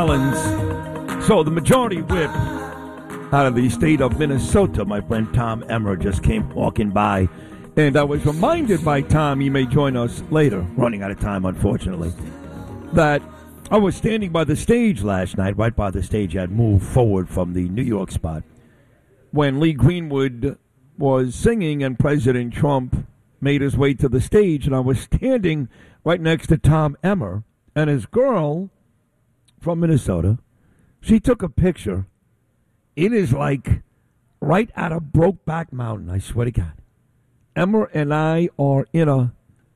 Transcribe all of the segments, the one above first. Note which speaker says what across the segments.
Speaker 1: So the majority whip out of the state of Minnesota, my friend Tom Emmer just came walking by. And I was reminded by Tom, he may join us later, running out of time, unfortunately, that I was standing by the stage last night, right by the stage. I'd moved forward from the New York spot, when Lee Greenwood was singing and President Trump made his way to the stage, and I was standing right next to Tom Emmer, and his girl from Minnesota, she took a picture. It is like right out of Brokeback Mountain, I swear to God. Emmer and I are in a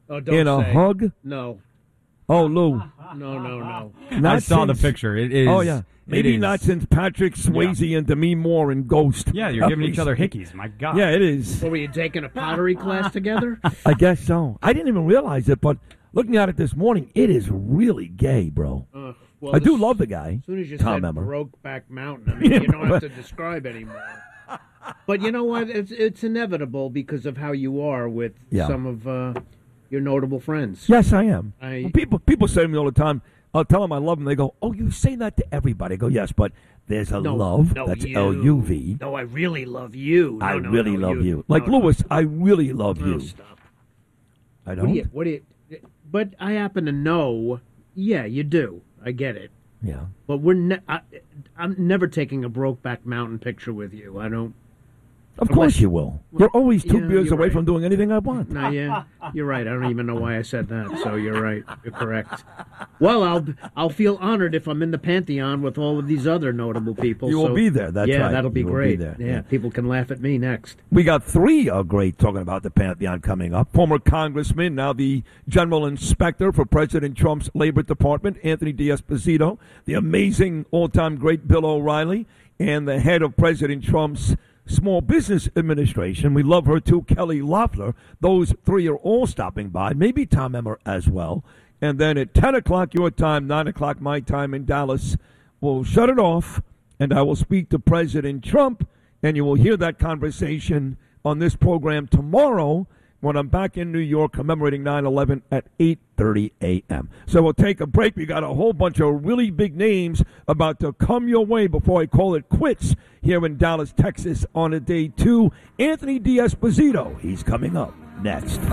Speaker 1: hug.
Speaker 2: No.
Speaker 1: Oh, Lou.
Speaker 2: No.
Speaker 3: I saw the picture. It is.
Speaker 1: Oh, yeah. Maybe not since Patrick Swayze and Demi Moore and Ghost.
Speaker 3: Yeah, you're giving each other hickeys. My God.
Speaker 1: Yeah, it is.
Speaker 2: What, were you taking a pottery class together?
Speaker 1: I guess so. I didn't even realize it, but looking at it this morning, it is really gay, bro. I do love the guy.
Speaker 2: As soon as you
Speaker 1: Tom
Speaker 2: said
Speaker 1: Emmer.
Speaker 2: Brokeback Mountain, I mean, you don't have to describe anymore. But you know what? It's inevitable because of how you are with some of your notable friends.
Speaker 1: Yes, I am. People say to me all the time, I'll tell them I love them. They go, oh, you say that to everybody. I go, yes, but there's a love. That's L-U-V.
Speaker 2: No, I really love you.
Speaker 1: I really love you. Like Lewis, I really love you.
Speaker 2: Stop.
Speaker 1: I don't?
Speaker 2: What do you, but I happen to know, yeah, you do. I get it.
Speaker 1: Yeah.
Speaker 2: But I'm never taking a Brokeback Mountain picture with you. I don't.
Speaker 1: Of course you will. You're always 2 beers away from doing anything I want.
Speaker 2: No, yeah, you're right. I don't even know why I said that. So you're right. You're correct. Well, I'll feel honored if I'm in the Pantheon with all of these other notable people.
Speaker 1: You will be there. That's right.
Speaker 2: Yeah, that'll be great.
Speaker 1: Be
Speaker 2: yeah, people can laugh at me next.
Speaker 1: We got 3 great talking about the Pantheon coming up. Former Congressman, now the General Inspector for President Trump's Labor Department, Anthony D'Esposito, the amazing all-time great Bill O'Reilly, and the head of President Trump's Small Business Administration. We love her too, Kelly Loeffler. Those 3 are all stopping by. Maybe Tom Emmer as well. And then at 10 o'clock your time, 9 o'clock my time in Dallas, we'll shut it off, and I will speak to President Trump, and you will hear that conversation on this program tomorrow when I'm back in New York commemorating 9/11 at 8:30 a.m. So we'll take a break. We got a whole bunch of really big names about to come your way before I call it quits here in Dallas, Texas on a day 2. Anthony D'Esposito, he's coming up next.